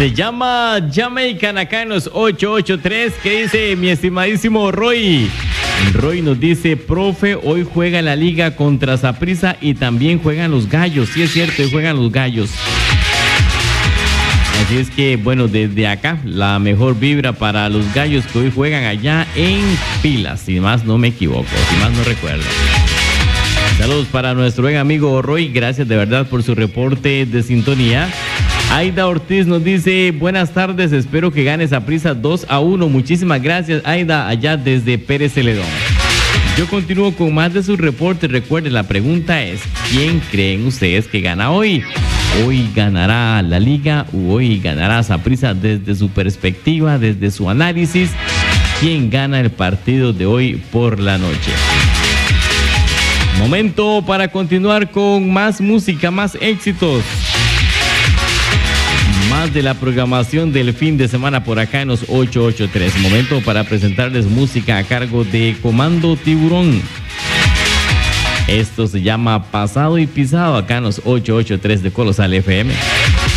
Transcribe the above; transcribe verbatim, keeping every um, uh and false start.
Se llama Jamaican acá en los ocho ocho tres. ¿Qué dice mi estimadísimo Roy? Roy nos dice, profe, hoy juega la liga contra Saprissa y también juegan los gallos. Sí, es cierto, hoy juegan los gallos. Así es que, bueno, desde acá, la mejor vibra para los gallos que hoy juegan allá en Pilas, si más no me equivoco, si más no recuerdo. Saludos para nuestro buen amigo Roy, gracias de verdad por su reporte de sintonía. Aida Ortiz nos dice, buenas tardes, espero que gane Saprissa dos a uno. Muchísimas gracias, Aida, allá desde Pérez Celedón. Yo continúo con más de sus reportes. Recuerden, la pregunta es, ¿quién creen ustedes que gana hoy? ¿Hoy ganará la liga o hoy ganará Saprissa? Desde su perspectiva, desde su análisis, ¿quién gana el partido de hoy por la noche? Momento para continuar con más música, más éxitos. Más de la programación del fin de semana por acá en los ocho ocho tres. Momento para presentarles música a cargo de Comando Tiburón. Esto se llama Pasado y Pisado acá en los ocho ocho tres de Colosal F M.